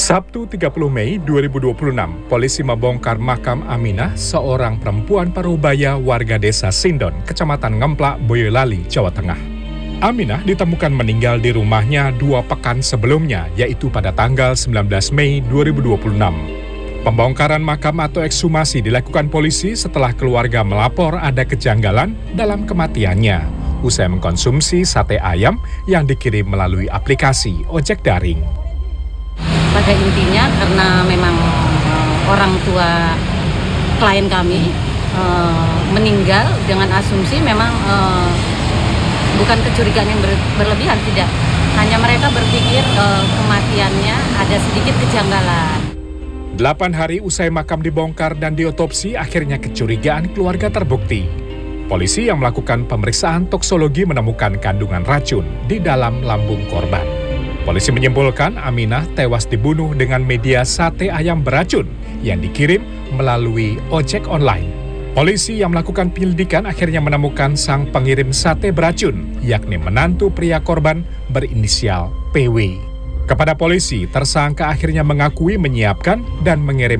Sabtu 30 Mei 2026, polisi membongkar makam Aminah, seorang perempuan parubaya warga desa Sindon, Kecamatan Ngemplak, Boyolali, Jawa Tengah. Aminah ditemukan meninggal di rumahnya 2 pekan sebelumnya, yaitu pada tanggal 19 Mei 2026. Pembongkaran makam atau ekshumasi dilakukan polisi setelah keluarga melapor ada kejanggalan dalam kematiannya, usai mengkonsumsi sate ayam yang dikirim melalui aplikasi ojek daring. Pada intinya karena memang orang tua klien kami meninggal dengan asumsi memang bukan kecurigaan yang berlebihan, tidak. Hanya mereka berpikir kematiannya ada sedikit kejanggalan. 8 hari usai makam dibongkar dan diotopsi, akhirnya kecurigaan keluarga terbukti. Polisi yang melakukan pemeriksaan toksologi menemukan kandungan racun di dalam lambung korban. Polisi menyimpulkan Aminah tewas dibunuh dengan media sate ayam beracun yang dikirim melalui ojek online. Polisi yang melakukan penyelidikan akhirnya menemukan sang pengirim sate beracun, yakni menantu pria korban berinisial PW. Kepada polisi, tersangka akhirnya mengakui menyiapkan dan mengirim